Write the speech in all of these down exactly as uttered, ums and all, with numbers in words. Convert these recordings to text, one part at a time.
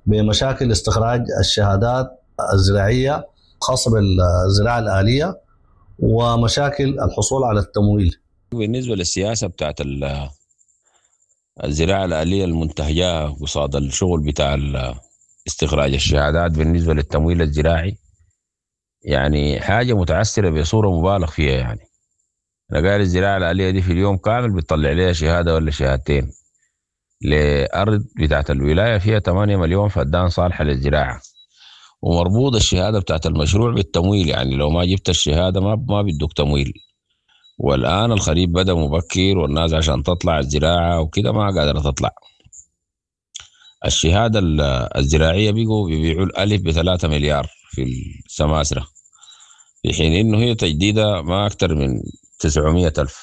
بمشاكل استخراج الشهادات الزراعية خاصة بالزراعة الآلية ومشاكل الحصول على التمويل. بالنسبة للسياسة بتاعت الزراعة الآلية المنتهجة قصاد الشغل بتاع استخراج الشهادات بالنسبة للتمويل الزراعي، يعني حاجة متعسرة بصورة مبالغ فيها. يعني أنا قال الزراعة الآلية دي في اليوم كامل بتطلع لها شهادة ولا شهادتين لأرض بتاعت الولاية فيها ثمانية مليون فدان صالحة للزراعة، ومربوط الشهادة بتاعت المشروع بالتمويل. يعني لو ما جبت الشهادة ما ما بيدوك تمويل. والآن الخريف بدأ مبكر والناس عشان تطلع الزراعة وكده ما قادرة تطلع. الشهادة الزراعية بيقوا بيبيعوا الألف بثلاثة مليار في السماسرة، في حين إنه هي تجديدة ما أكتر من تسعمية ألف.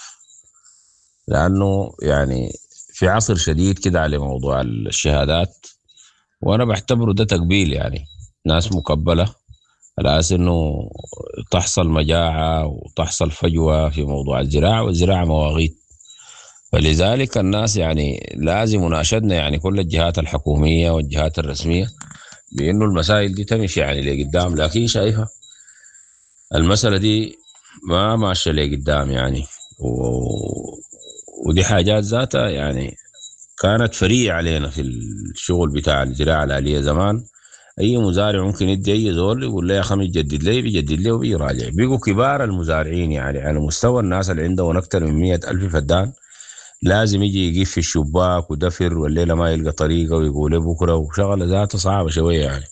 لأنه يعني في عصر شديد كده على موضوع الشهادات، وأنا بعتبره ده تقبيل. يعني ناس مقبلة على أساس إنه تحصل مجاعة وتحصل فجوة في موضوع الزراعة، والزراعة مواغيد. فلذلك الناس يعني لازم نناشدنا، يعني كل الجهات الحكومية والجهات الرسمية، بأنه المسائل دي تمشي يعني لقدام. لكن شايفها المسألة دي ما ماشية لقدام يعني، و... ودي حاجات ذاتها يعني كانت فرية علينا في الشغل بتاع الزراعة الآلية زمان. أي مزارع ممكن يدي أي زول يقول لي يا خمس جدد لي، بيجدد لي وبيراجع. بيقوا كبار المزارعين يعني على مستوى الناس اللي عندهم أكثر من مية ألف فدان لازم يجي يقف في الشباك ودفر والليلة ما يلقى طريقة ويقول بكرة، وشغلة ذاته صعبة شوية يعني.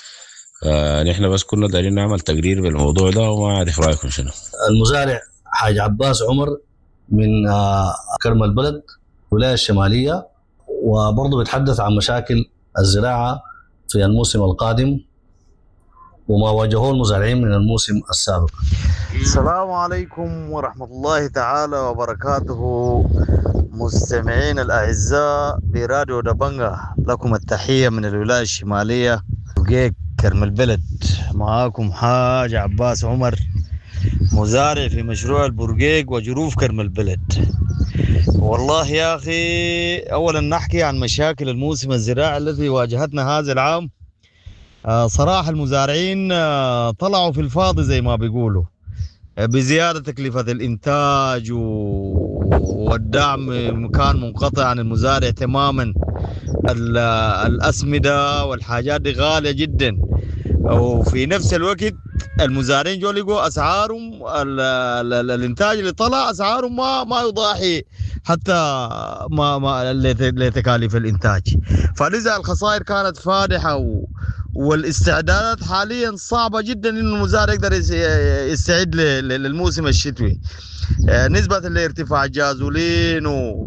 فنحن بس كنا دايرين نعمل تقرير بالموضوع ده، وما أعرف رأيكم شنو. المزارع حاج عباس عمر من كرم البلد ولاية الشمالية، وبرضه بيتحدث عن مشاكل الزراعة في الموسم القادم وما واجهوه المزارعين من الموسم السابق. السلام عليكم ورحمة الله تعالى وبركاته. مستمعين الأعزاء براديو دبنجة، لكم التحية من الولاية الشمالية برقيق كرم البلد. معاكم حاج عباس عمر، مزارع في مشروع البرقيق وجروف كرم البلد. والله يا أخي، أولا نحكي عن مشاكل الموسم الزراعي الذي واجهتنا هذا العام. صراحة المزارعين طلعوا في الفاضي زي ما بيقولوا، بزيادة تكلفة الإنتاج والدعم كان منقطع عن المزارع تماما. الأسمدة والحاجات دي غالية جدا، وفي نفس الوقت المزارعين جو لقوا أسعارهم الإنتاج اللي طلع أسعارهم ما ما يضاحي حتى ما ما لتكاليف الإنتاج. فلذا الخسائر كانت فادحة، و والاستعدادات حاليا صعبة جدا إن المزارع يقدر يستعد للموسم الشتوي، نسبة لارتفاع الجازولين و...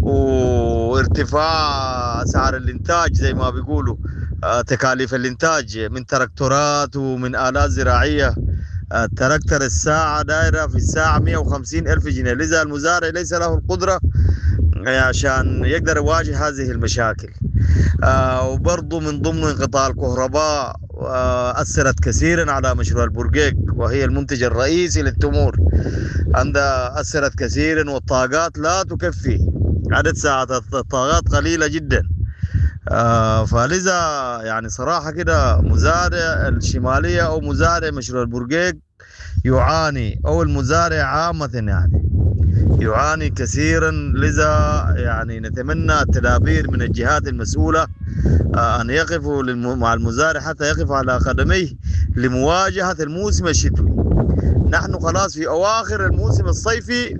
وارتفاع أسعار الإنتاج زي ما بيقولوا، تكاليف الإنتاج من تراكتورات ومن آلات زراعية. التراكتر الساعة دايرة في الساعة مئة وخمسين ألف جنيه، لذا المزارع ليس له القدرة عشان يقدر يواجه هذه المشاكل. آه وبرضو من ضمن انقطاع الكهرباء آه أثرت كثيرا على مشروع البرقيق، وهي المنتج الرئيسي للتمور. عندها أثرت كثيرا، والطاقات لا تكفي، عدد ساعات الطاقات قليلة جدا. آه فلذا يعني صراحة كده مزارع الشمالية أو مزارع مشروع البرقيق يعاني، أو المزارع عامة يعني يعاني كثيرا. لذا يعني نتمنى التدابير من الجهات المسؤولة أن يقفوا مع المزارع حتى يقف على قدميه لمواجهة الموسم الشتوي. نحن خلاص في أواخر الموسم الصيفي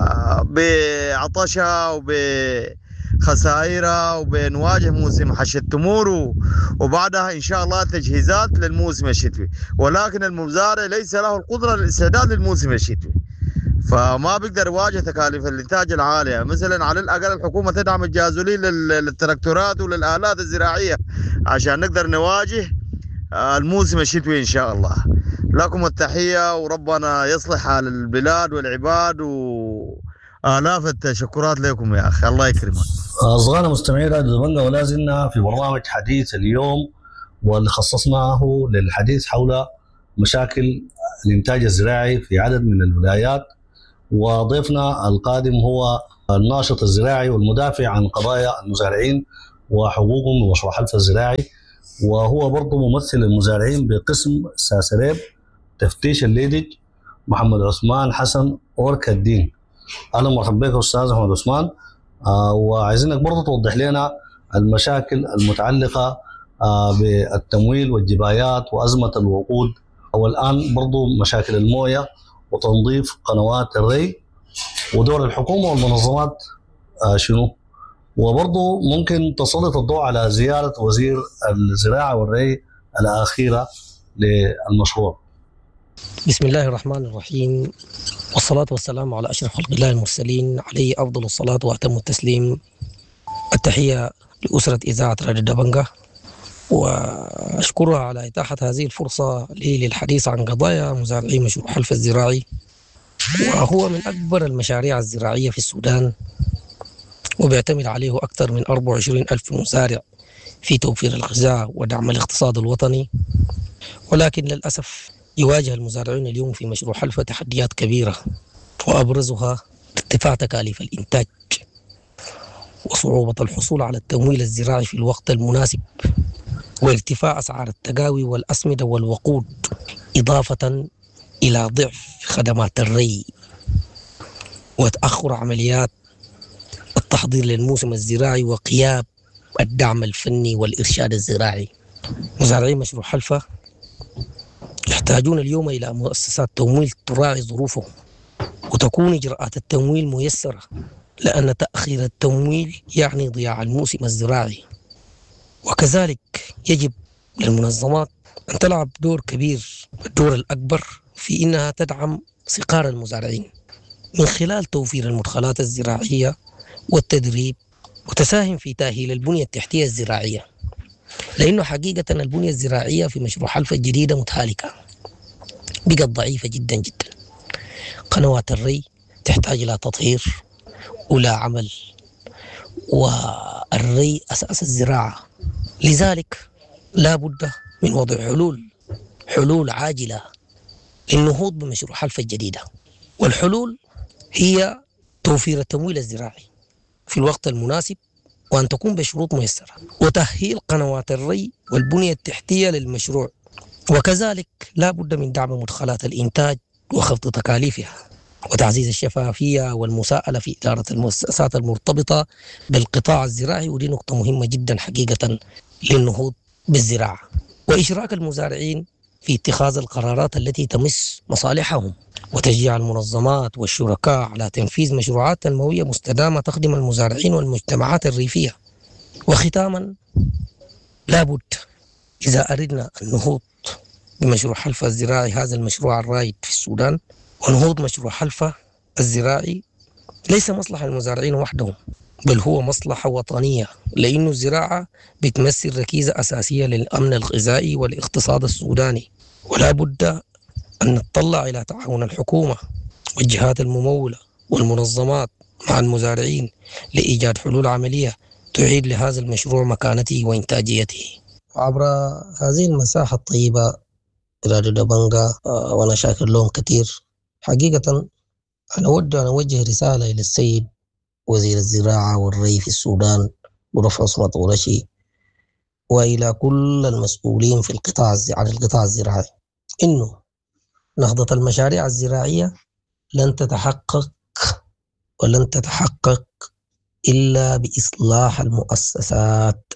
بعطشة وبخسائر، وبنواجه موسم حش التمور، وبعدها إن شاء الله تجهيزات للموسم الشتوي. ولكن المزارع ليس له القدرة للاستعداد للموسم الشتوي، فما بيقدر يواجه تكاليف الانتاج العاليه. مثلا على الاقل الحكومه تدعم الجازولين للتراكتورات وللالات الزراعيه عشان نقدر نواجه الموسم الشتوي ان شاء الله. لكم التحيه، وربنا يصلح حال البلاد والعباد، والاف التشكرات لكم يا اخي، الله يكرمك. اصغرنا مستمعين راديو دبنجة، ولا زلنا في برنامج حديث اليوم، واللي خصصناه للحديث حول مشاكل الانتاج الزراعي في عدد من الولايات. وضيفنا القادم هو الناشط الزراعي والمدافع عن قضايا المزارعين وحقوقهم ومشروع حلف الزراعي، وهو برضه ممثل المزارعين بقسم ساسريب تفتيش الليدج، محمد عثمان حسن أورك الدين. أهلا مرحبا بك أستاذ محمد عثمان. آه وعايزينك برضه توضح لنا المشاكل المتعلقة آه بالتمويل والجبايات وأزمة الوقود، والآن برضه مشاكل الموية وتنظيف قنوات الري، ودور الحكومة والمنظمات آه شنو؟ وبرضه ممكن تسلط الضوء على زيارة وزير الزراعة والري الأخيرة للمشروع. بسم الله الرحمن الرحيم، والصلاة والسلام على أشرف خلق الله المرسلين، عليه أفضل الصلاة وأتم التسليم. التحية لأسرة إذاعة راديو دبنجة، وأشكرها على إتاحة هذه الفرصة لي للحديث عن قضايا مزارعي مشروع حلف الزراعي، وهو من أكبر المشاريع الزراعية في السودان، وبيعتمد عليه أكثر من أربعة وعشرين ألف مزارع في توفير الغذاء ودعم الاقتصاد الوطني. ولكن للأسف يواجه المزارعين اليوم في مشروع حلفة تحديات كبيرة، وأبرزها ارتفاع تكاليف الإنتاج وصعوبة الحصول على التمويل الزراعي في الوقت المناسب، وارتفاع أسعار التقاوي والأسمدة والوقود، إضافة إلى ضعف خدمات الري وتأخر عمليات التحضير للموسم الزراعي وغياب الدعم الفني والإرشاد الزراعي. مزارعي مشروع حلفة يحتاجون اليوم إلى مؤسسات تمويل تراعي ظروفهم، وتكون إجراءات التمويل ميسرة، لأن تأخير التمويل يعني ضياع الموسم الزراعي. وكذلك يجب للمنظمات أن تلعب دور كبير، الدور الأكبر في إنها تدعم صغار المزارعين من خلال توفير المدخلات الزراعية والتدريب، وتساهم في تأهيل البنية التحتية الزراعية، لأنه حقيقة البنية الزراعية في مشروع حلفة الجديدة متهالكة، بقت ضعيفة جدا جدا. قنوات الري تحتاج إلى تطهير ولا عمل، والري أساس الزراعة. لذلك لا بد من وضع حلول حلول عاجلة للنهوض بمشروع حلفة الجديدة، والحلول هي توفير التمويل الزراعي في الوقت المناسب، وأن تكون بشروط ميسرة، وتأهيل قنوات الري والبنية التحتية للمشروع. وكذلك لا بد من دعم مدخلات الإنتاج وخفض تكاليفها، وتعزيز الشفافية والمساءلة في إدارة المؤسسات المرتبطة بالقطاع الزراعي، ودي نقطة مهمة جدا حقيقة للنهوض بالزراعة، وإشراك المزارعين في اتخاذ القرارات التي تمس مصالحهم، وتشجيع المنظمات والشركاء على تنفيذ مشروعات تنموية مستدامة تخدم المزارعين والمجتمعات الريفية. وختاما، لابد إذا أردنا النهوض بمشروع حلفة الزراعي، هذا المشروع الرائد في السودان، ونهوض مشروع حلفة الزراعي ليس مصلحة المزارعين وحدهم، بل هو مصلحة وطنية، لأن الزراعة بتمثل ركيزة أساسية للأمن الغذائي والاقتصاد السوداني. ولا بد أن نتطلع إلى تعاون الحكومة والجهات الممولة والمنظمات مع المزارعين لإيجاد حلول عملية تعيد لهذا المشروع مكانته وإنتاجيته. عبر هذه المساحة الطيبة راديو دبنجة، وأنا شاكر لهم كثير حقيقة. أنا أود أن أوجه رسالة إلى السيد وزير الزراعة والري في السودان برفع عصمة ورشي، وإلى كل المسؤولين في القطاع عن القطاع الزراعي، إنه نهضة المشاريع الزراعية لن تتحقق ولن تتحقق إلا بإصلاح المؤسسات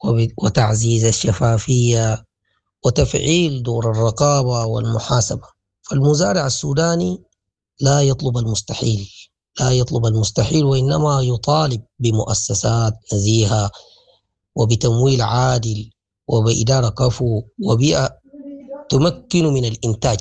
وتعزيز الشفافية وتفعيل دور الرقابة والمحاسبة. فالمزارع السوداني لا يطلب المستحيل لا يطلب المستحيل وإنما يطالب بمؤسسات نزيهة وبتمويل عادل وبإدارة كفو وبيئة تمكن من الإنتاج،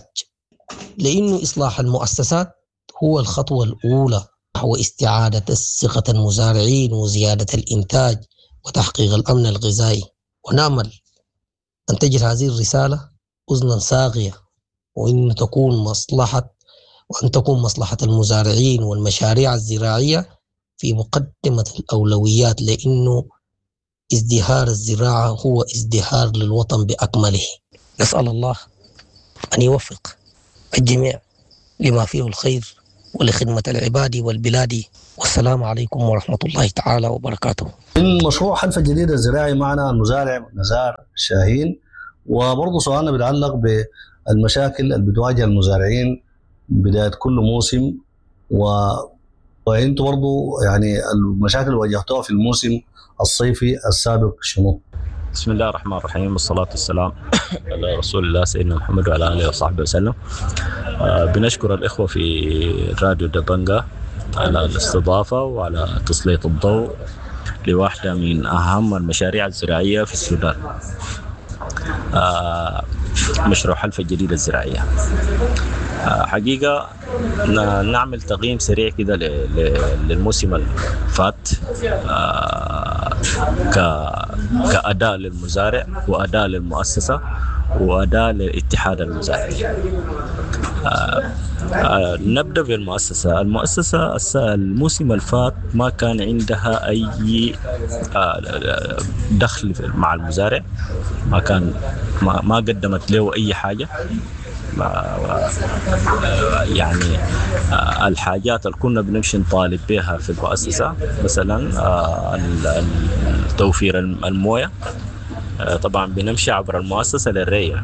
لأن إصلاح المؤسسات هو الخطوة الأولى نحو استعادة ثقة المزارعين وزيادة الإنتاج وتحقيق الأمن الغذائي. ونأمل أن تجد هذه الرسالة أذنا صاغية، وأن تكون مصلحة وأن تكون مصلحة المزارعين والمشاريع الزراعية في مقدمة الأولويات، لأنه ازدهار الزراعة هو ازدهار للوطن بأكمله. نسأل الله أن يوفق الجميع لما فيه الخير ولخدمة العباد والبلاد والسلام عليكم ورحمة الله تعالى وبركاته. من مشروع حلفة الجديدة الزراعي معنا المزارع نزار شاهين، وبرضه سؤالنا بيتعلق بالمشاكل اللي بتواجه المزارعين بداية كل موسم، و... وانتم برضه يعني المشاكل اللي واجهتوها في الموسم الصيفي السابق شنو؟ بسم الله الرحمن الرحيم، والصلاة والسلام على رسول الله سيدنا محمد وعلى آله وصحبه وسلم. آه بنشكر الإخوة في راديو دبنجة على الاستضافة وعلى تسليط الضوء لواحدة من أهم المشاريع الزراعية في السودان، آه مشروع حلفة الجديدة الزراعية. آه حقيقة نعمل تقييم سريع كده للموسم الفات، آه كأداء للمزارع وأداء للمؤسسة وأداء لاتحاد المزارع. آه آه نبدأ بالمؤسسة. المؤسسة الموسم الفات ما كان عندها أي آه دخل مع المزارع، ما كان ما, ما قدمت له أي حاجة. يعني الحاجات اللي كنا بنمشي نطالب بها في المؤسسة مثلا توفير المويه، طبعا بنمشي عبر المؤسسة للري، يعني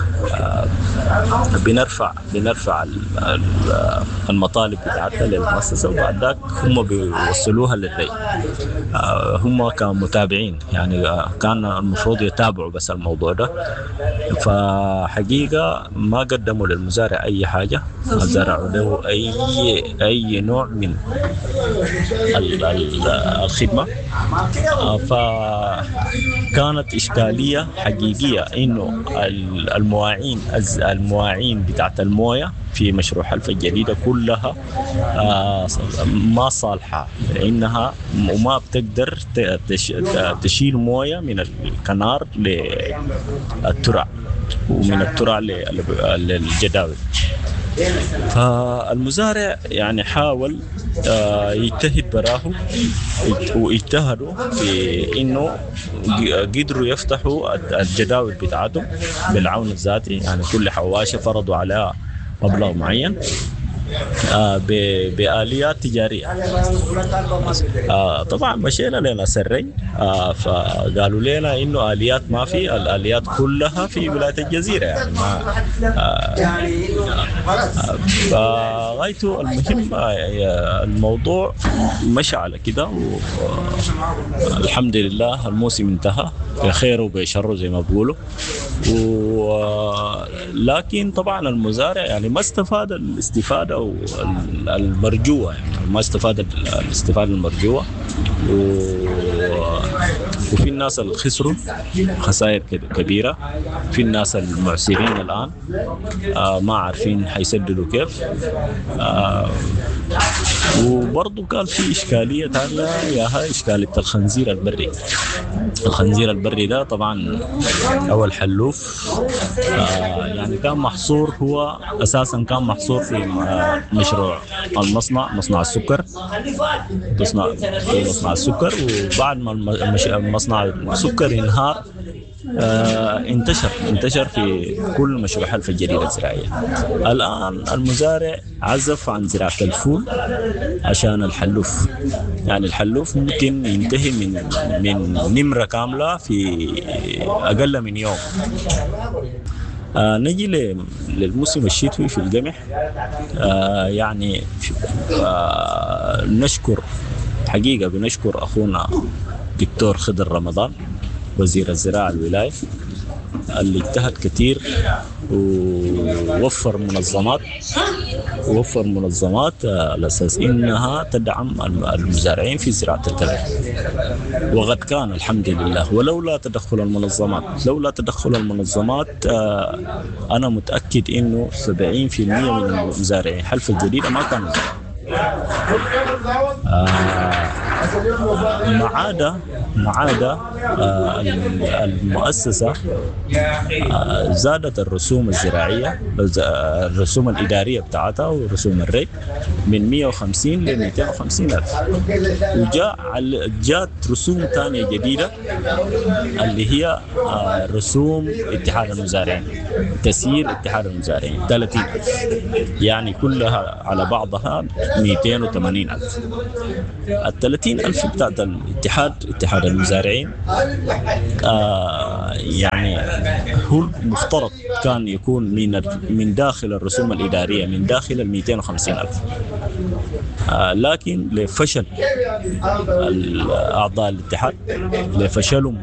بنرفع بنرفع المطالب بتاعتها للمؤسسة، وبعد ذاك هم بيوصلوها للري. هم كمتابعين يعني كان المفروض يتابعوا بس الموضوع ده، فحقيقة ما قدموا للمزارع أي حاجة، ما زرعوا له أي أي نوع من الخدمة. فكانت إشكالية حقيقية إنه المواعين المواعين بتاعت الموية في مشروع حلفة الجديدة كلها ما صالحة، لأنها وما بتقدر تشيل موية من الكنار للترع ومن الترع للجداول. فالمزارع يعني حاول يجتهد براه واجتهدوا في انه قدروا يفتحوا الجداول بتاعتهم بالعون الذاتي، يعني كل حواشة فرضوا عليها مبلغ معين آه بآليات تجارية. آه طبعا مشينا لنا سري، آه فقالوا لنا إنه آليات ما في، الآليات كلها في ولاية الجزيرة، يعني ما آه فغايته المهم آه الموضوع مشى على كده، والحمد لله الموسم انتهى بخير وبشر زي ما بقولوا. لكن طبعا المزارع يعني ما استفاد الاستفادة المرجوة، يعني ما استفاد الاستفادة المرجوة، وفي الناس اللي خسروا خسائر كبيرة، في الناس المعسرين الآن آه ما عارفين حيسددوا كيف. آه وبرضو قال في إشكالية تانية، يا هاي إشكالية الخنزير البري. الخنزير البري ده طبعا أول حلوف آه يعني كان محصور، هو أساسا كان محصور في مشروع المصنع، مصنع السكر، تصنع في مصنع السكر. وبعد ما المصنع السكر انهار آه انتشر انتشر في كل مشروع حلفة الجديدة الزراعية. الآن المزارع عزف عن زراعة الفول عشان الحلوف، يعني الحلوف ممكن ينتهي من من نمرة كاملة في أقل من يوم. آه نجي للموسم الشتوي في القمح. آه يعني آه نشكر حقيقة بنشكر أخونا دكتور خضر رمضان وزير الزراعة الولاية اللي اجتهد كتير ووفر منظمات ووفر منظمات على أساس إنها تدعم المزارعين في زراعة القمح، وقد كان الحمد لله. ولولا تدخل المنظمات لولا تدخل المنظمات أنا متأكد إنه سبعين بالمئة من المزارعين حلفة الجديدة ما كانوا. آه ما عدا ما عدا المؤسسة زادت الرسوم الزراعية الرسوم الإدارية بتاعتها ورسوم الري من مئة وخمسين ل مئتين وخمسين ألف، وجاء جات رسوم ثانية جديدة اللي هي رسوم اتحاد المزارعين، تسيير اتحاد المزارعين ثلاثين ألف، يعني كلها على بعضها مئتين وثمانين ألف. ال ثلاثين ألف بتاعت الاتحاد اتحاد المزارعين آه يعني هو المفترض كان يكون من من داخل الرسوم الإدارية من داخل ال مئتين وخمسين ألف، آه لكن لفشل أعضاء الاتحاد لفشلهم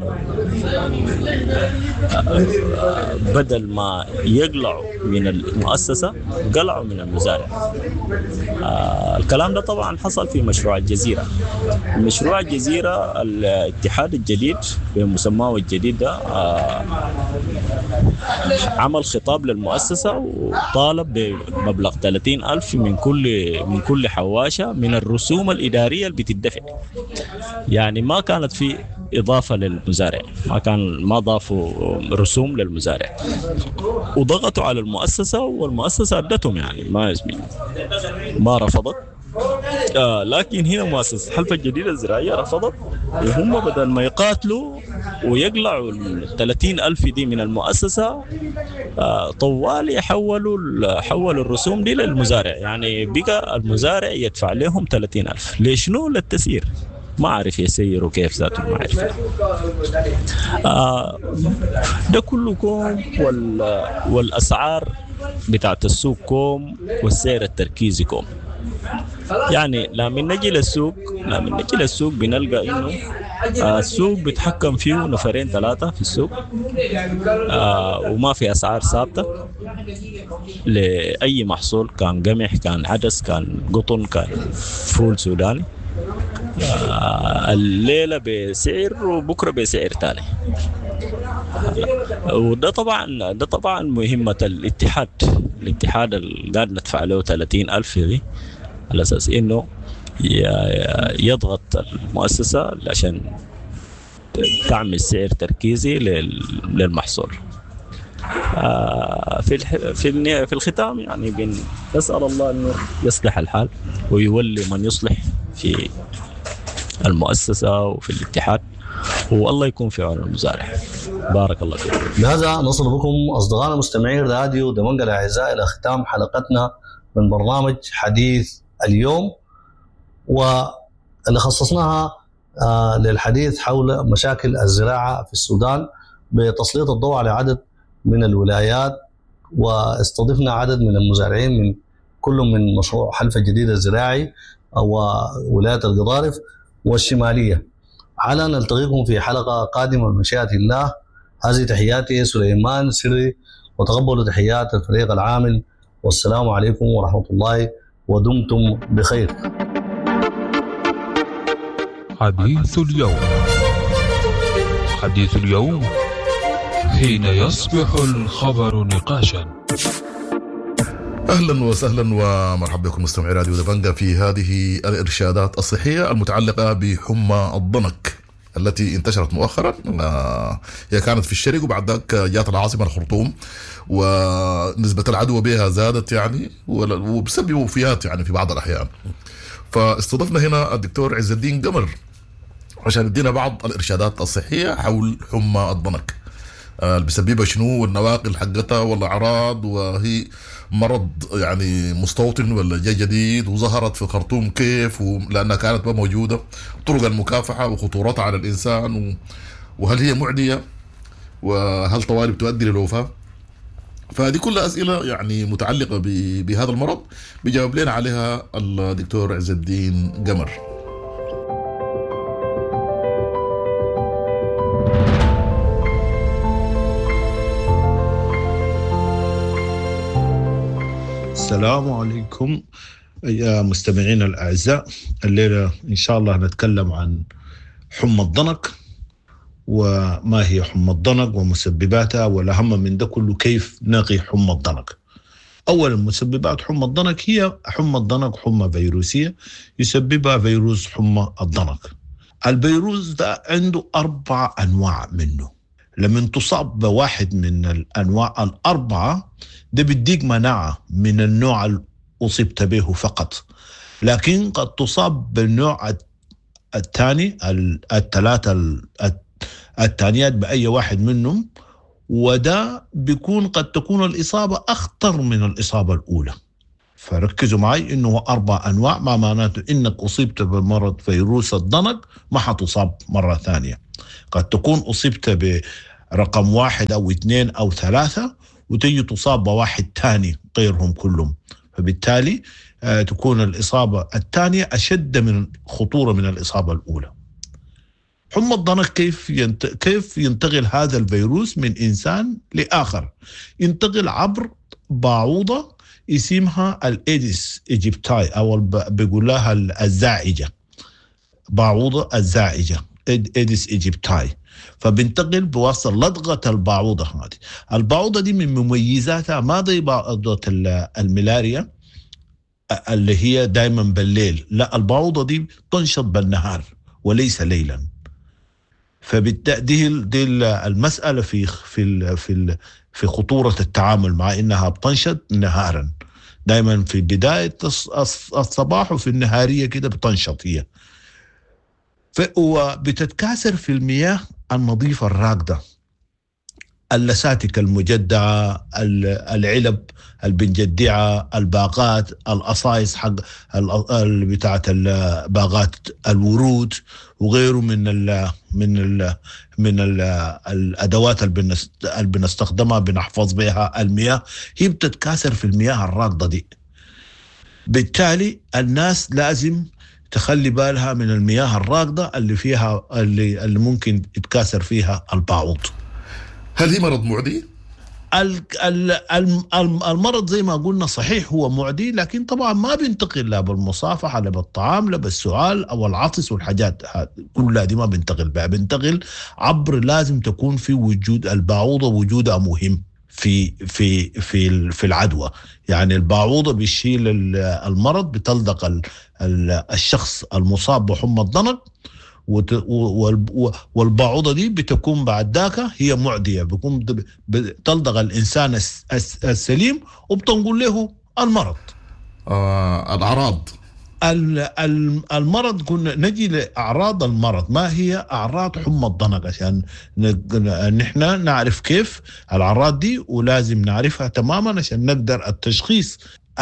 آه بدل ما يقلعوا من المؤسسة قلعوا من المزارع. آه الكلام ده طبعا حصل في مشروع الجزيرة. مشروع الجزيرة الاتحاد الجديد بمسماه الجديد ده آه عمل خطاب للمؤسسة وطالب بمبلغ ثلاثين ألف من كل من كل حواشة من الرسوم الإدارية اللي بتدفع. يعني ما كانت في إضافة للمزارع، ما كان ما ضافوا رسوم للمزارع، وضغطوا على المؤسسة والمؤسسة أدتهم، يعني ما يسمي ما رفضت. آه لكن هنا مؤسسة حلفة الجديدة الزراعية رفضت، وهم بدل ما يقاتلوا ويقلعوا الثلاثين ألف دي من المؤسسة آه طوال يحولوا حولوا الرسوم دي للمزارع. يعني بقى المزارع يدفع لهم ثلاثين ألف ليشنو؟ للتسيير. ما عارف يسيروا كيف ذاته، ما عارف. آه ده كله كوم، والأسعار بتاعت السوق كوم، والسعر التركيزي كوم. يعني لما نجي للسوق لما نجي للسوق بنلقى إنه آه السوق بيتحكم فيه نفرين ثلاثة في السوق، آه وما في أسعار ثابتة لأي محصول، كان قمح كان عدس كان قطن كان فول سوداني. آه الليلة بسعر وبكرة بسعر تاني. وده طبعا ده طبعا مهمة الاتحاد الاتحاد اللي قاعد ندفع له ثلاثين ألف دي على أساس إنه يضغط المؤسسة عشان تعمل سعر تركيزي للمحصول. في في في الختام يعني بنسأل الله إنه يصلح الحال ويولي من يصلح في المؤسسة وفي الاتحاد، والله يكون في عون المزارع. بارك الله فيكم. بهذا نصل بكم أصدقائنا مستمعين راديو دمنقل الأعزاء إلى ختام حلقتنا من برنامج حديث اليوم، واللي خصصناها للحديث حول مشاكل الزراعة في السودان بتسليط الضوء على عدد من الولايات، واستضفنا عدد من المزارعين من كل من مشروع حلفة الجديدة الزراعي وولاية القضارف والشمالية. على نلتقيكم في حلقة قادمة بمشيئة الله. هذه تحياتي سليمان سري، وتقبلوا تحيات الفريق العامل، والسلام عليكم ورحمة الله، ودمتم بخير. حديث اليوم. حديث اليوم حين يصبح الخبر نقاشا. أهلا وسهلا ومرحبا بكم مستمعي راديو دبنجة في هذه الإرشادات الصحية المتعلقة بحمى الضنك التي انتشرت مؤخرا. هي كانت في الشرق وبعد ذلك جاءت العاصمة الخرطوم، ونسبة العدوى بها زادت يعني، وبسبب وفيات يعني في بعض الأحيان. فاستضفنا هنا الدكتور عز الدين قمر عشان يدينا بعض الإرشادات الصحية حول حمى الضنك، اللي بسببها شنو والنواقل حقتها والأعراض، وهي مرض يعني مستوطن ولا جاي جديد، وظهرت في الخرطوم كيف، لأنها كانت ما موجودة، طرق المكافحة وخطورتها على الإنسان، وهل هي معدية، وهل طوالي بتؤدي للوفاة. فهذه كلها أسئلة يعني متعلقة بهذا المرض بيجاوب لنا عليها الدكتور عز الدين قمر. السلام عليكم يا مستمعين الأعزاء. الليلة إن شاء الله نتكلم عن حمى الضنك، وما هي حمى الضنك ومسبباتها، والأهم من ده كله كيف نقي حمى الضنك. أولا مسببات حمى الضنك هي حمى الضنك حمى فيروسية يسببها فيروس حمى الضنك. الفيروس ده عنده أربع أنواع منه. لما تصاب بواحد من الأنواع الأربعة ده بيديك مناعة من النوع اللي أصبت به فقط، لكن قد تصاب بالنوع الثاني الثلاثة الثانيات بأي واحد منهم، وده بيكون قد تكون الإصابة أخطر من الإصابة الأولى. فركزوا معي إنه أربع أنواع، ما معناته إنك أصبت بمرض فيروس الضنك ما حتصاب مرة ثانية. قد تكون أصبت برقم واحد أو اثنين أو ثلاثة وتجي تصاب بواحد ثاني غيرهم كلهم، فبالتالي آه تكون الإصابة الثانية أشد من خطورة من الإصابة الأولى. حمى الضنك كيف ينت... كيف ينتقل هذا الفيروس من إنسان لآخر؟ ينتقل عبر بعوضة اسمها الإيديس إيجيبتاي أو بيقول لها الزائجة، بعوضة الزائجة إيديس إيجيبتاي. فبنتقل بواسطة لدغة البعوضة هذه. البعوضة دي من مميزاتها ما زي بعوضة الملاريا اللي هي دائما بالليل، لا، البعوضة دي تنشط بالنهار وليس ليلا. فبالتالي دي المسألة في في في في خطورة التعامل مع إنها بتنشط نهارا، دائما في بداية الصباح وفي النهارية كده بتنشط هي. وبتتكاثر في المياه النظيفة الراكدة، اللساتك المجدعة، العلب البنجدعة، الباغات، الأصايص حق بتاعت الباغات الورود وغيره من ال من ال من ال الأدوات اللي بنستخدمها بنحفظ بها المياه، هي بتتكاثر في المياه الراكدة دي. بالتالي الناس لازم تخلي بالها من المياه الراكدة اللي فيها اللي, اللي ممكن يتكاثر فيها البعوض. هل هي مرض معدي؟ المرض زي ما قلنا صحيح هو معدي، لكن طبعا ما بينتقل لا بالمصافحة لا بالطعام لا بالسؤال أو العطس والحاجات كلها دي ما بينتقل بها، بينتقل عبر لازم تكون في وجود البعوضة، وجودها مهم في في في في العدوى. يعني البعوضة بيشيل المرض، بتلدق الشخص المصاب بحمى الضنك، والبعوضة دي بتكون بعد ذاك هي معدية، بيكون بتلدغ الإنسان السليم وبتنقل له المرض. آه الأعراض المرض كنا نجي لأعراض المرض. ما هي أعراض حمى الضنك عشان نحن نعرف كيف الأعراض دي، ولازم نعرفها تماما عشان نقدر التشخيص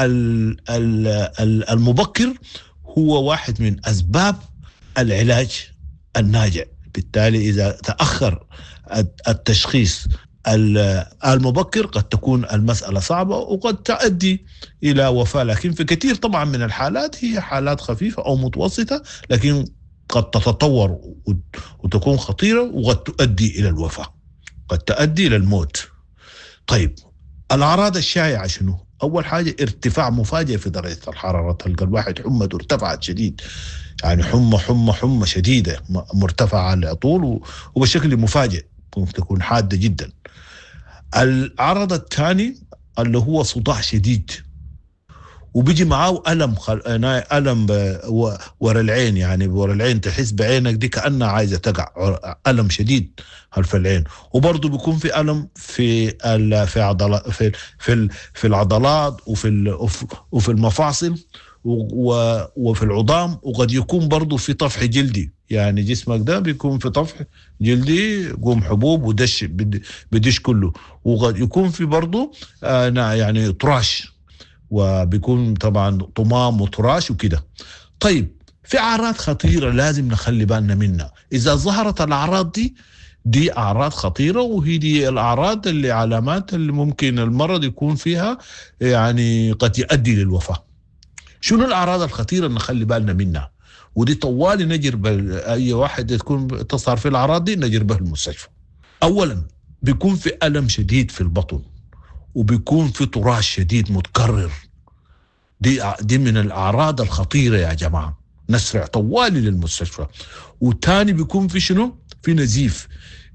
المبكر هو واحد من أسباب العلاج الناجع. بالتالي إذا تأخر التشخيص المبكر قد تكون المسألة صعبة وقد تؤدي إلى وفاة، لكن في كثير طبعا من الحالات هي حالات خفيفة أو متوسطة، لكن قد تتطور وتكون خطيرة وقد تؤدي إلى الوفاة، قد تؤدي إلى الموت. طيب الأعراض الشائعة شنو؟ أول حاجة ارتفاع مفاجئ في درجة الحرارة، تلقى الواحد حمته ارتفعت شديد، يعني حمى حمى حمى شديدة مرتفعة على طول وبشكل مفاجئ، ممكن تكون حادة جدا. العرض الثاني اللي هو صداع شديد وبيجي معاه ألم خل... ألم ورا العين، يعني ورا العين تحس بعينك دي كأنها عايزة تقع، ألم شديد خلف العين. وبرضه بيكون في ألم في ال... في عضلات في في, ال... في العضلات وفي ال... وفي المفاصل و... وفي العظام، وقد يكون برضه في طفح جلدي، يعني جسمك ده بيكون في طفح جلدي، قوم حبوب ودش بدش كله، وقد يكون في برضه آه يعني طراش، وبيكون طبعا طمام وتراش وكده. طيب في أعراض خطيرة لازم نخلي بالنا منها. إذا ظهرت الأعراض دي دي أعراض خطيرة، وهي دي الأعراض اللي علامات اللي ممكن المرض يكون فيها يعني قد يؤدي للوفاة. شنو الأعراض الخطيرة نخلي بالنا منها؟ ودي طوالي نجر أي واحد تكون تظهر في الأعراض دي نجر به المستشفى. أولا بيكون في ألم شديد في البطن، وبيكون في طراش شديد متكرر، دي دي من الأعراض الخطيرة يا جماعة، نسرع طوالي للمستشفى. وتاني بيكون في شنو؟ في نزيف،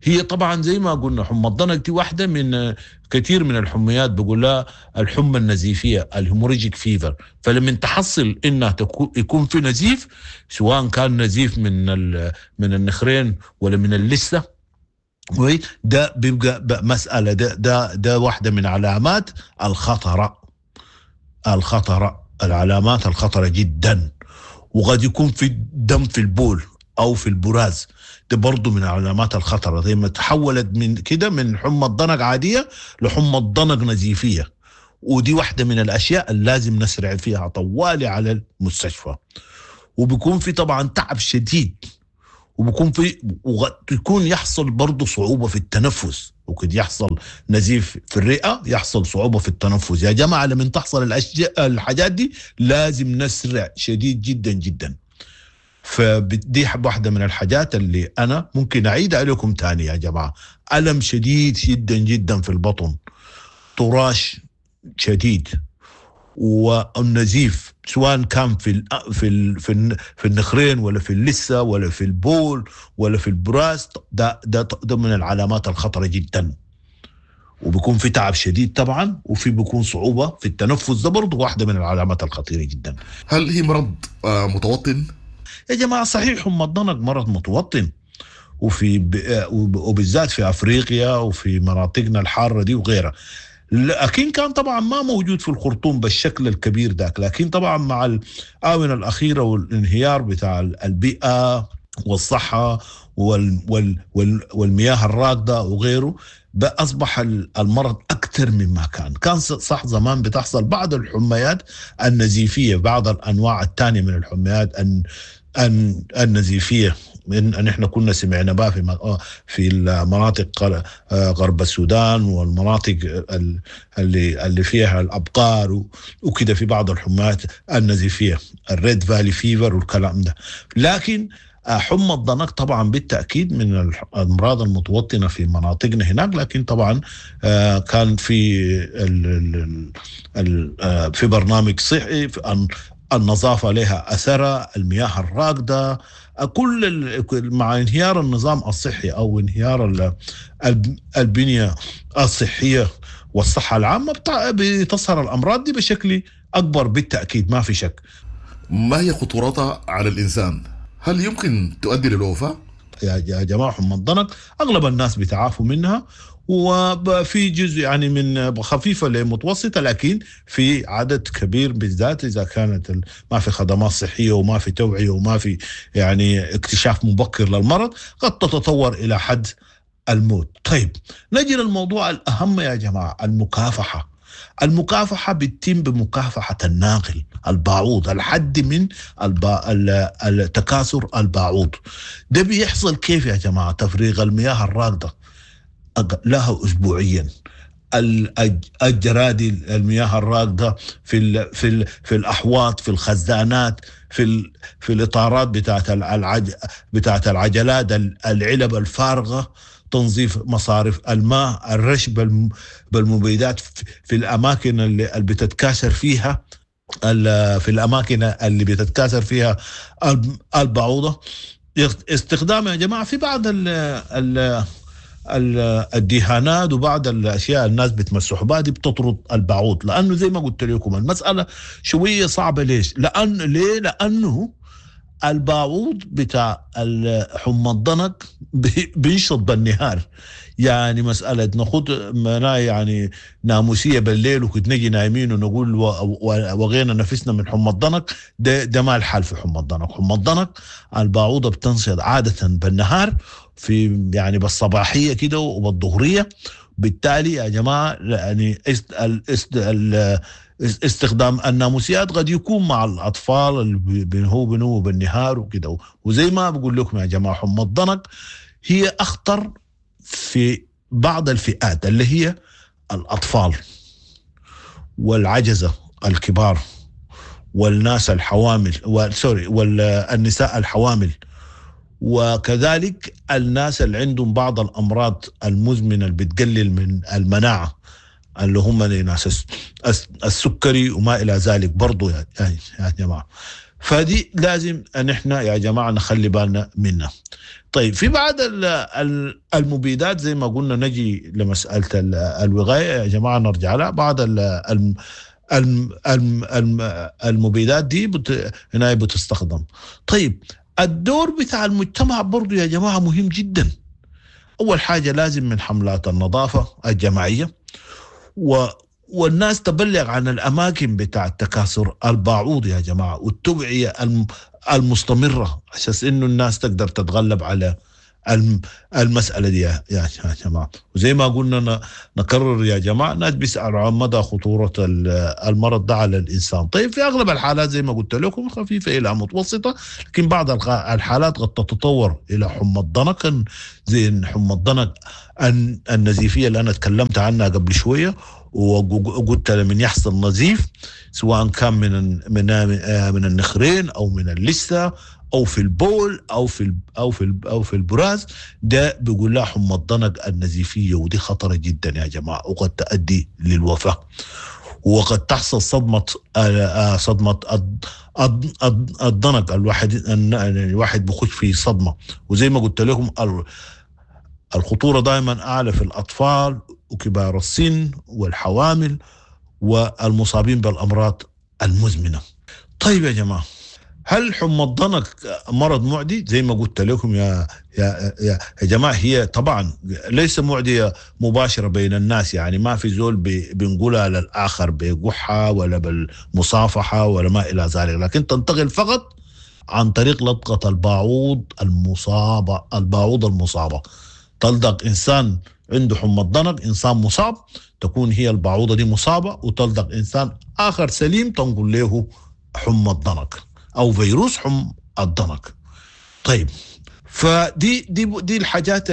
هي طبعا زي ما قلنا حمى الضنك دي واحدة من كثير من الحميات بقول لها الحمى النزيفية الهيموريجيك فيفر. فلما تحصل انها يكون في نزيف سواء كان نزيف من من النخرين ولا من اللثة ده بيبقى مسألة ده ده ده واحدة من علامات الخطرة الخطرة العلامات الخطرة جدا. وقد يكون في دم في البول أو في البراز ده برضو من علامات الخطرة زي ما تحولت من كده من حمى الضنك عادية لحمى الضنك نزيفية. ودي واحدة من الأشياء اللي لازم نسرع فيها طوالي على المستشفى. وبيكون في طبعا تعب شديد وبيكون في ويكون يحصل برضو صعوبة في التنفس وقد يحصل نزيف في الرئة يحصل صعوبة في التنفس. يا جماعة لما تحصل الأشياء الحاجات دي لازم نسرع شديد جدا جدا. فدي واحدة من الحاجات اللي أنا ممكن أعيد عليكم تاني يا جماعة. ألم شديد جدا جدا في البطن طراش شديد والنزيف سواء كان في ال في ال في, ال في النخرين ولا في اللثة ولا في البول ولا في البراز ده ده ده من العلامات الخطرة جدا. وبيكون في تعب شديد طبعا وفي بيكون صعوبة في التنفس ده برضو واحدة من العلامات الخطيرة جدا. هل هي مرض آه متوطن؟ يا جماعة صحيح حمى الضنك مرض متوطن وفي وبالذات في أفريقيا وفي مناطقنا الحارة دي وغيرها. لكن كان طبعا ما موجود في الخرطوم بالشكل الكبير ذاك. لكن طبعا مع الآونة الأخيرة والانهيار بتاع البيئة والصحة وال وال وال والمياه الراكدة وغيره أصبح المرض أكثر مما كان. كان صح زمان بتحصل بعض الحميات النزيفية بعض الأنواع الثانية من الحميات النزيفية ان احنا كنا سمعنا بها في في المناطق غرب السودان والمناطق اللي اللي فيها الابقار وكده في بعض الحميات النزيفيه الريد فالي فيفر والكلام ده. لكن حمى الضنك طبعا بالتاكيد من الامراض المتوطنه في مناطقنا هناك. لكن طبعا كان في في برنامج صحي النظافة لها أثرها المياه الراكدة كل مع انهيار النظام الصحي أو انهيار البنية الصحية والصحة العامة بتظهر الأمراض دي بشكل أكبر بالتأكيد ما في شك. ما هي خطورتها على الإنسان؟ هل يمكن تؤدي للوفاة؟ يا جماعة حمى الضنك أغلب الناس بتعافوا منها وفي جزء يعني من خفيفة لمتوسطة. لكن في عدد كبير بالذات إذا كانت ما في خدمات صحية وما في توعية وما في يعني اكتشاف مبكر للمرض قد تتطور إلى حد الموت. طيب نجي للموضوع الأهم يا جماعة المكافحة. المكافحة بتتم بمكافحة الناقل البعوض الحد من التكاثر البعوض. ده بيحصل كيف يا جماعة؟ تفريغ المياه الراكدة لها أسبوعيا. الجرادي المياه الراكدة في ال في ال في الأحواض في الخزانات في ال في الإطارات بتاعت العج بتاعت العجلات العلب الفارغة تنظيف مصارف الماء الرش بالمبيدات في الأماكن اللي بتتكاثر فيها في الأماكن اللي بتتكاثر فيها البعوضة. استخدام يا جماعة في بعض ال ال الدهانات وبعض الاشياء الناس بتمسح بها دي بتطرد البعوض. لانه زي ما قلت لكم المساله شويه صعبه. ليش؟ لان ليه لانه البعوض بتاع حمى الضنك بينشط بالنهار. يعني مسألة ناخد منا يعني ناموسية بالليل وكنت نجي نايمين ونقول وغينا نفسنا من حمى الضنك ده, ده ما الحال في حمى الضنك. حمى الضنك البعوضة بتنشط عادة بالنهار في يعني بالصباحية كده وبالظهرية. بالتالي يا جماعة يعني است است استخدام الناموسيات قد يكون مع الأطفال اللي بينهوا بينهوا بالنهار وكده. وزي ما بقول لكم يا جماعة حمى الضنك هي أخطر في بعض الفئات اللي هي الأطفال والعجزة الكبار والناس الحوامل والسوري والنساء الحوامل وكذلك الناس اللي عندهم بعض الأمراض المزمنة اللي بتقلل من المناعة اللي هم ناس السكري وما إلى ذلك برضو يا, يا جماعة. فدي لازم ان احنا يا جماعه نخلي بالنا منها. طيب في بعض المبيدات زي ما قلنا، نجي لمساله الوقايه يا جماعه نرجع لها. بعض المبيدات دي بت... هنا بتستخدم. طيب الدور بتاع المجتمع برضو يا جماعه مهم جدا. اول حاجه لازم من حملات النظافه الجماعيه، و والناس تبلغ عن الأماكن بتاع تكاثر الباعوض يا جماعة، والتوعية المستمرة عشان إنه الناس تقدر تتغلب على المسألة دي يا جماعة. وزي ما قلنا نكرر يا جماعة، الناس بيسألوا عن مدى خطورة المرض ده على الإنسان. طيب في أغلب الحالات زي ما قلت لكم خفيفة إلى متوسطة، لكن بعض الحالات قد تتطور إلى حمى الضنك، زي حمى الضنك النزيفية اللي أنا تكلمت عنها قبل شوية، وقلت من يحصل نزيف سواء كان من من من النخرين او من اللثه او في البول او في او في او في البراز، ده بيقول لها حمى الضنك النزيفيه، ودي خطره جدا يا جماعه، وقد تؤدي للوفاه. وقد تحصل صدمه صدمه الضنك، الواحد الواحد بيخش في صدمه. وزي ما قلت لكم الخطوره دائما اعلى في الاطفال وكبار السن والحوامل والمصابين بالأمراض المزمنة. طيب يا جماعة، هل حمى الضنك مرض معدي؟ زي ما قلت لكم يا يا يا, يا جماعة، هي طبعا ليس معدية مباشرة بين الناس، يعني ما في زول بنقولها للآخر بقحة ولا بالمصافحة ولا ما إلى ذلك، لكن تنتقل فقط عن طريق لطقة الباعوض المصابة. الباعوض المصابة تلدق إنسان عنده حمى الضنك، إنسان مصاب، تكون هي البعوضة دي مصابة، وتلدق إنسان آخر سليم تنقل له حمى الضنك أو فيروس حمى الضنك. طيب فدي دي دي الحاجات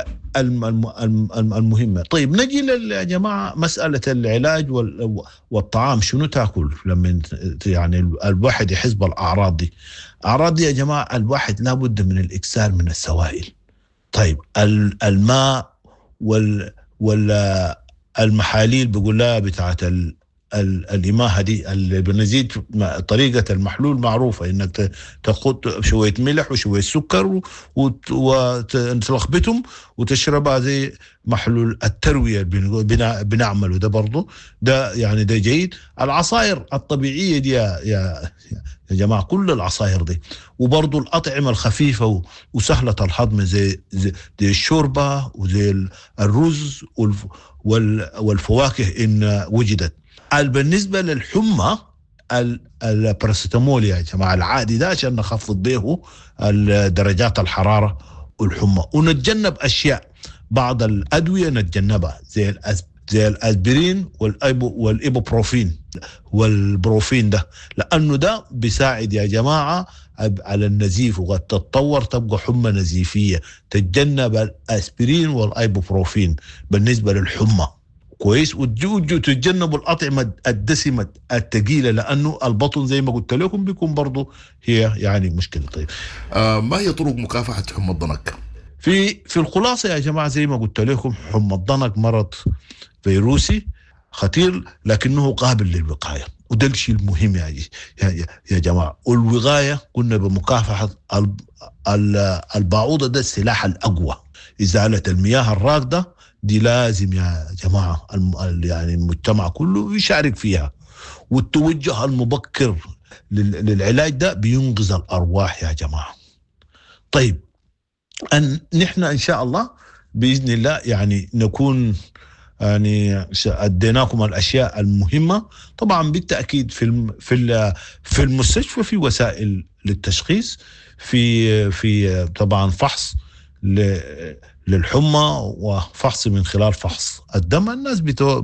المهمة. طيب نجي يا جماعة مسألة العلاج والطعام، شنو تأكل لما يعني الواحد يحس بالأعراض دي؟ أعراض دي يا جماعة الواحد لابد من الإكثار من السوائل. طيب الماء وال والمحاليل بيقول لها بتاعت الإماهة دي اللي بنزيد طريقة المحلول معروفة، إنك تاخد شوية ملح وشوية سكر وتلخبطهم وتشربها زي محلول التروية بنعمله ده برضو، ده يعني ده جيد. العصائر الطبيعية دي يا, يا, يا جماعة، كل العصائر دي، وبرضو الأطعمة الخفيفة وسهلة الهضم زي, زي, زي الشوربة وزي الرز والفواكه إن وجدت. بالنسبة للحمى الباراسيتامول يا جماعة العادي ده عشان نخفض به درجات الحرارة والحمى، ونتجنب أشياء بعض الأدوية نتجنبها زي زي الأسبرين والإيبوبروفين والبروفين ده، لأنه ده بيساعد يا جماعة على النزيف، وقد تتطور تبقى حمى نزيفية. تتجنب الأسبرين والإيبوبروفين بالنسبة للحمى كويس، وتجوا تتجنبوا الأطعمة الدسمة الثقيلة، لأنه البطن زي ما قلت لكم بيكون برضو هي يعني مشكلة. طيب آه ما هي طرق مكافحة حمى الضنك؟ في في الخلاصة يا جماعة زي ما قلت لكم، حمى الضنك مرض فيروسي خطير لكنه قابل للوقاية، وده الشيء المهم يا, يا, يا جماعة. والوقاية قلنا بمكافحة البعوضة، ده السلاح الأقوى. إزالة المياه الراكدة دي لازم يا جماعة يعني المجتمع كله يشارك فيها، والتوجه المبكر للعلاج ده بينقذ الأرواح يا جماعة. طيب أن نحن إن شاء الله بإذن الله يعني نكون يعني أديناكم الأشياء المهمة. طبعا بالتأكيد في في في المستشفى في وسائل للتشخيص، في في طبعا فحص للحمى وفحص من خلال فحص الدم. الناس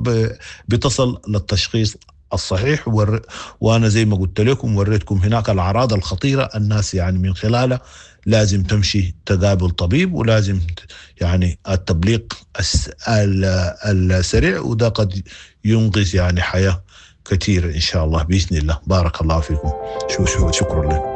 بتصل للتشخيص الصحيح، وأنا زي ما قلت لكم وريتكم هناك الأعراض الخطيرة، الناس يعني من خلالها لازم تمشي تقابل طبيب، ولازم يعني التبليغ السريع، وده قد ينقذ يعني حياة كثيرة إن شاء الله بإذن الله. بارك الله فيكم. شو شو شكرا لك.